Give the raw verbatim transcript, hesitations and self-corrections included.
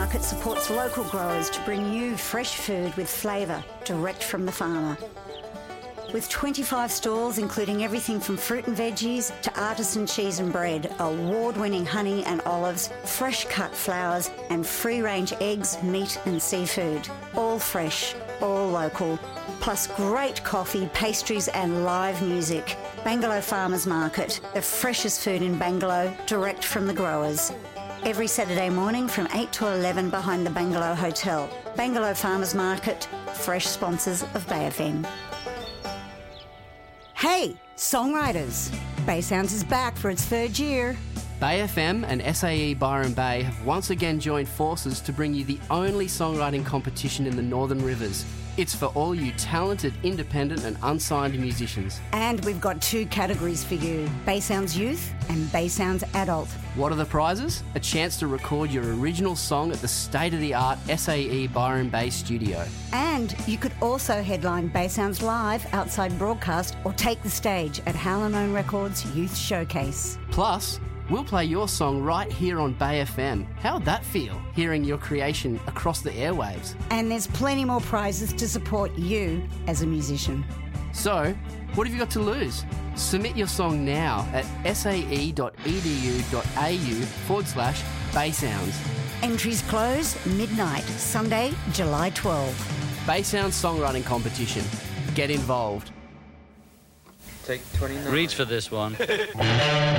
Market supports local growers to bring you fresh food with flavour direct from the farmer. With twenty-five stalls, including everything from fruit and veggies to artisan cheese and bread, award-winning honey and olives, fresh-cut flowers and free-range eggs, meat and seafood. All fresh, all local, plus great coffee, pastries and live music. Bangalow Farmers Market, the freshest food in Bangalow, direct from the growers. Every Saturday morning from eight to eleven behind the Bangalow Hotel. Bangalow Farmers Market, fresh sponsors of Bay F M. Hey, songwriters! Bay Sounds is back for its third year. Bay F M and S A E Byron Bay have once again joined forces to bring you the only songwriting competition in the Northern Rivers. It's for all you talented, independent and unsigned musicians. And we've got two categories for you, Bay Sounds Youth and Bay Sounds Adult. What are the prizes? A chance to record your original song at the state-of-the-art S A E Byron Bay studio. And you could also headline Bay Sounds Live outside broadcast or take the stage at Hallinone Records Youth Showcase. Plus, we'll play your song right here on Bay F M. How'd that feel, hearing your creation across the airwaves? And there's plenty more prizes to support you as a musician. So, what have you got to lose? Submit your song now at sae.edu.au forward slash Bay Sounds. Entries close midnight, Sunday, July twelfth. Bay Sounds Songwriting Competition. Get involved. Take twenty-nine. Reach for this one.